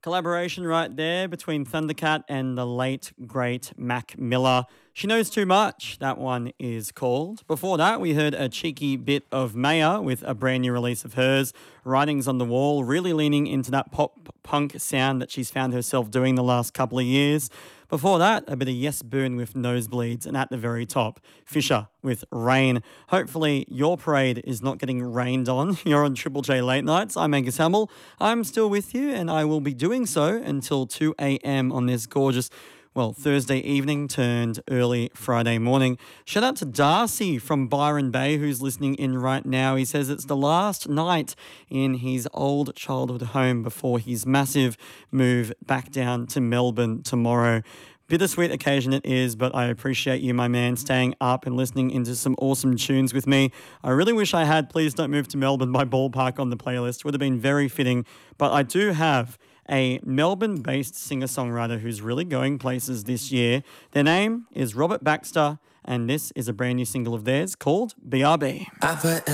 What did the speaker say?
Collaboration right there between Thundercat and the late, great Mac Miller. She Knows Too Much, that one is called. Before that, we heard a cheeky bit of Maya with a brand new release of hers, Writings on the Wall, really leaning into that pop-punk sound that she's found herself doing the last couple of years. Before that, a bit of Yes Boone with Nosebleeds, and at the very top, Fisher with Rain. Hopefully your parade is not getting rained on. You're on Triple J Late Nights. I'm Angus Hamill. I'm still with you, and I will be doing so until 2 a.m. on this gorgeous, Thursday evening turned early Friday morning. Shout out to Darcy from Byron Bay who's listening in right now. He says it's the last night in his old childhood home before his massive move back down to Melbourne tomorrow. Bittersweet occasion it is, but I appreciate you, my man, staying up and listening into some awesome tunes with me. I really wish I had Please Don't Move to Melbourne by Ballpark on the playlist. Would have been very fitting, but I do have a Melbourne-based singer-songwriter who's really going places this year. Their name is Robert Baxter, and this is a brand new single of theirs called BRB. I put